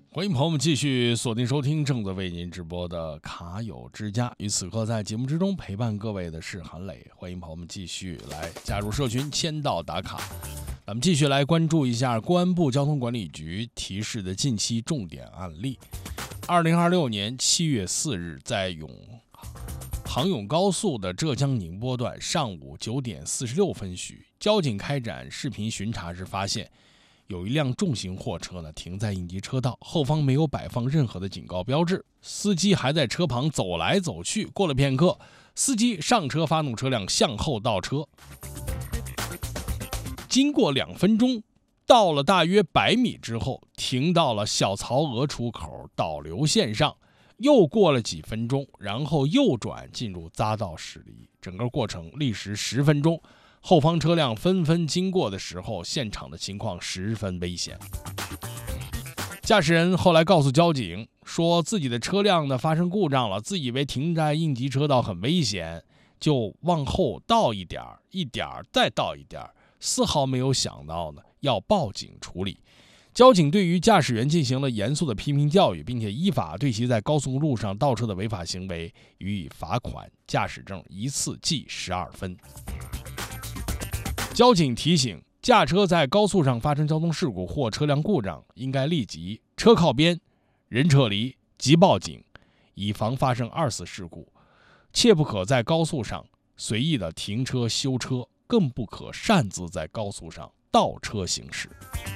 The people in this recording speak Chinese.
欢迎朋友们继续锁定收听正在为您直播的卡友之家，与此刻在节目之中陪伴各位的是韩磊。欢迎朋友们继续来加入社群签到打卡。咱们继续来关注一下公安部交通管理局提示的近期重点案例。2026年7月4日，在杭甬高速的浙江宁波段上午9点46分许，交警开展视频巡查时发现，有一辆重型货车停在应急车道，后方没有摆放任何的警告标志，司机还在车旁走来走去。过了片刻，司机上车发动车辆向后倒车，经过2分钟，到了大约100米之后，停到了小曹娥出口导流线上，又过了几分钟，然后右转进入匝道驶离，整个过程历时10分钟。后方车辆纷纷经过的时候，现场的情况十分危险。驾驶人后来告诉交警，说自己的车辆发生故障了，自以为停在应急车道很危险，就往后倒一点再倒一点，丝毫没有想到要报警处理。交警对于驾驶员进行了严肃的批评教育，并且依法对其在高速公路上倒车的违法行为予以罚款，驾驶证一次记12分。交警提醒，驾车在高速上发生交通事故或车辆故障，应该立即车靠边，人撤离，即报警，以防发生2次事故。切不可在高速上随意的停车修车，更不可擅自在高速上倒车行驶。